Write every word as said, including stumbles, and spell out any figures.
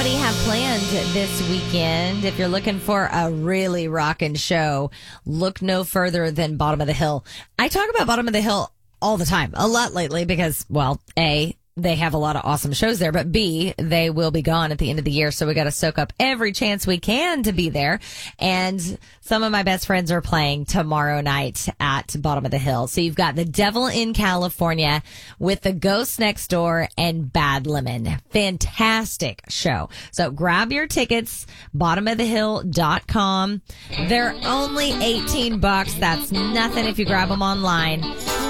what do you have planned this weekend? If you're looking for a really rockin' show, look no further than Bottom of the Hill. I talk about Bottom of the Hill all the time, a lot lately because, well, A, they have a lot of awesome shows there, but B, they will be gone at the end of the year. So we got to soak up every chance we can to be there. And some of my best friends are playing tomorrow night at Bottom of the Hill. So you've got The Devil in California with The Ghost Next Door and Bad Lemon. Fantastic show. So grab your tickets, bottom of the hill dot com. They're only eighteen bucks. That's nothing if you grab them online.